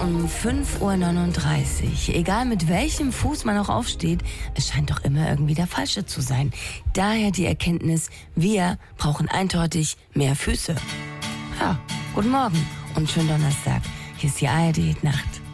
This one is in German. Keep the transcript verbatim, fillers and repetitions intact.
um fünf Uhr neununddreißig. Egal mit welchem Fuß man auch aufsteht, es scheint doch immer irgendwie der falsche zu sein. Daher die Erkenntnis, wir brauchen eindeutig mehr Füße. Ja, guten Morgen und schönen Donnerstag. Hier ist die A R D Nacht.